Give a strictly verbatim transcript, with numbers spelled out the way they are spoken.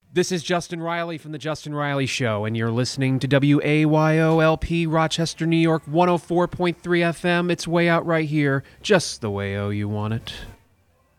This is Justin Riley from The Justin Riley Show, and you're listening to W A Y O L P, Rochester, New York, one oh four point three F M. It's way out right here, just the way oh you want it.